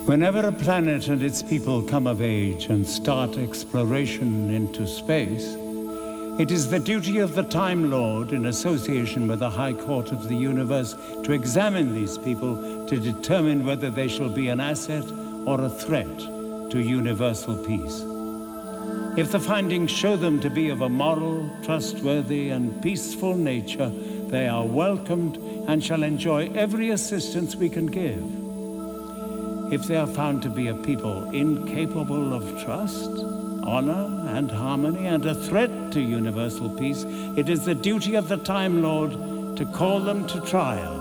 Whenever a planet and its people come of age and start exploration into space, it is the duty of the Time Lord, in association with the High Court of the Universe, to examine these people to determine whether they shall be an asset or a threat to universal peace. If the findings show them to be of a moral, trustworthy, and peaceful nature, they are welcomed and shall enjoy every assistance we can give. If they are found to be a people incapable of trust, honor, and harmony, and a threat to universal peace, it is the duty of the Time Lord to call them to trial